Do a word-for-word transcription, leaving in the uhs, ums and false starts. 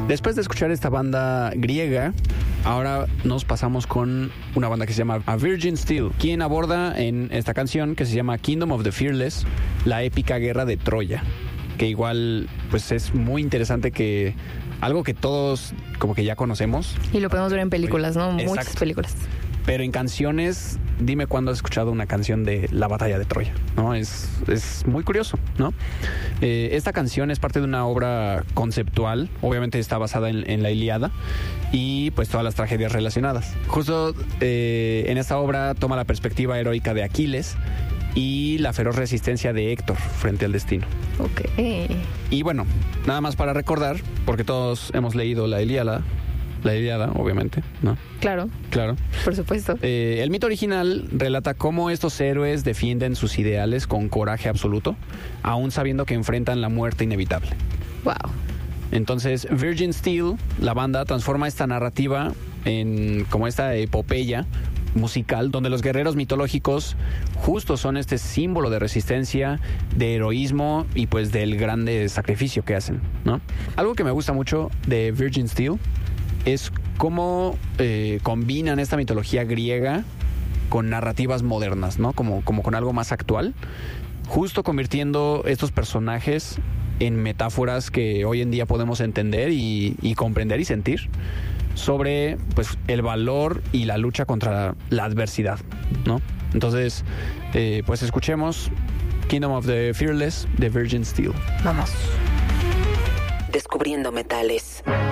Después de escuchar esta banda griega, ahora nos pasamos con una banda que se llama A Virgin Steel, quien aborda en esta canción que se llama Kingdom of the Fearless, la épica guerra de Troya, que igual pues es muy interesante, que algo que todos como que ya conocemos. Y lo podemos ver en películas, ¿no? Exacto. Muchas películas. Pero en canciones, dime cuándo has escuchado una canción de la batalla de Troya, ¿no? Es, es muy curioso, ¿no? Eh, esta canción es parte de una obra conceptual, obviamente está basada en, en la Ilíada y pues todas las tragedias relacionadas. Justo eh, en esta obra toma la perspectiva heroica de Aquiles y la feroz resistencia de Héctor frente al destino. Ok. Y bueno, nada más para recordar, porque todos hemos leído la Ilíada, La Ilíada, obviamente, ¿no? Claro. Claro. Por supuesto. Eh, el mito original relata cómo estos héroes defienden sus ideales con coraje absoluto, aún sabiendo que enfrentan la muerte inevitable. Wow. Entonces, Virgin Steel, la banda, transforma esta narrativa en como esta epopeya musical, donde los guerreros mitológicos justo son este símbolo de resistencia, de heroísmo y pues del grande sacrificio que hacen, ¿no? Algo que me gusta mucho de Virgin Steel es cómo eh, combinan esta mitología griega con narrativas modernas, ¿no? Como, como con algo más actual, justo convirtiendo estos personajes en metáforas que hoy en día podemos entender y, y comprender y sentir sobre pues el valor y la lucha contra la adversidad, ¿no? Entonces, eh, pues escuchemos Kingdom of the Fearless de Virgin Steel. Vamos. Descubriendo metales.